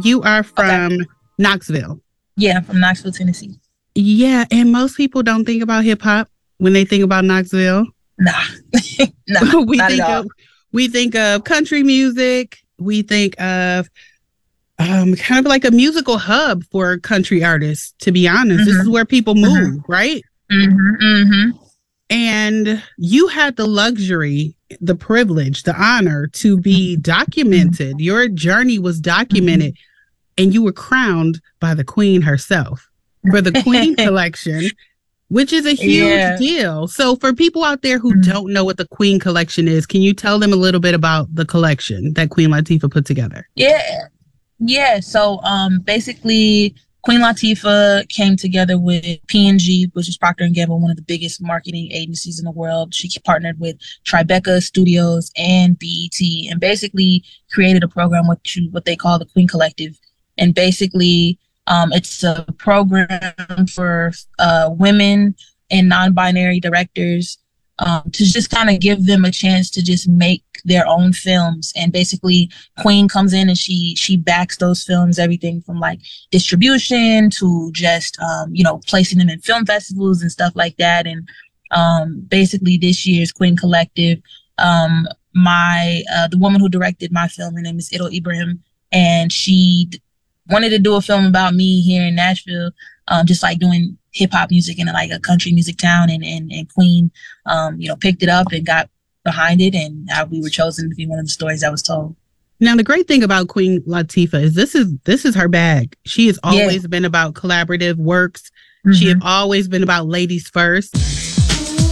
you are from Knoxville. Yeah, I'm from Knoxville, Tennessee. Yeah, and most people don't think about hip hop when they think about Knoxville. Nah, nah, not at all. We think of country music. We think of kind of like a musical hub for country artists. To be honest, this is where people move, right? And you had the luxury, the privilege, the honor to be documented. Your journey was documented, and you were crowned by the Queen herself for the Queen Collection, which is a huge deal. So for people out there who don't know what the Queen Collection is, can you tell them a little bit about the collection that Queen Latifah put together? Yeah. So basically, Queen Latifah came together with P&G, which is Procter & Gamble, one of the biggest marketing agencies in the world. She partnered with Tribeca Studios and BET, and basically created a program what they call the Queen Collective. And basically, it's a program for women and non-binary directors to just kind of give them a chance to just make their own films. And basically, Queen comes in and she backs those films, everything from like distribution to just placing them in film festivals and stuff like that. And basically, this year's Queen Collective, the woman who directed my film, her name is Idil Ibrahim, and she wanted to do a film about me here in Nashville, just like doing hip hop music in like a country music town, and Queen, picked it up and got behind it, and we were chosen to be one of the stories that was told. Now, the great thing about Queen Latifah is this is her bag. She has always been about collaborative works. She has always been about ladies first.